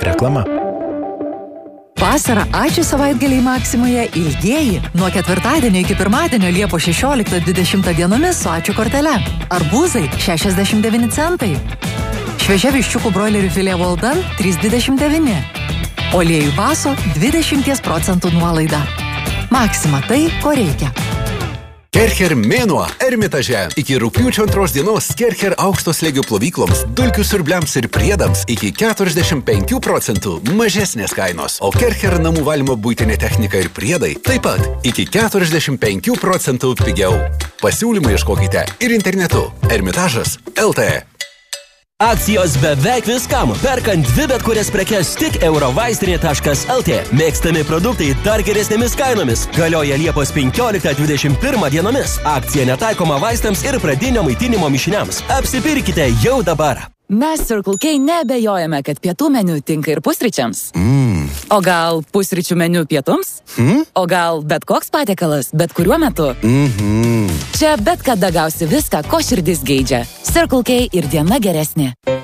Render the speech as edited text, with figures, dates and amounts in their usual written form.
Reklama. Vasarą ačiū savaitgaliai Maksimoje ilgieji. Nuo ketvirtadienio iki pirmadienio Liepos 16-20 dienomis su ačiū kortele. Arbūzai 69 centai. Šviežia viščiukų broilerių filė Waldan 3,29. Oliejų Paso 20% nuolaida. Maksima tai, ko reikia. Kercher mėnuo Ermitaže. Iki rugpjūčio 2 dienos Kercher aukšto slėgio plovykloms, dulkių siurbliams ir priedams iki 45% mažesnės kainos. O Kercher namų valymo buitinė technika ir priedai taip pat iki 45% pigiau. Pasiūlymą ieškokite ir internetu. Ermitažas LT. Akcijos beveik viskam. Perkant 2 bet kurias prekes tik eurovaistinė.lt. Mėgstami produktai dar geresnėmis kainomis. Galioja Liepos 15-21 dienomis. Akcija netaikoma vaistams ir pradinio maitinimo mišiniams. Apsipirkite jau dabar. Mes Circle K neabejojame, kad pietų meniu tinka ir pusryčiams. O gal pusryčių meniu pietums? O gal bet koks patiekalas, bet kuriuo metu? Čia bet kada gausi viską, ko širdis geidžia. Circle K ir diena geresnė.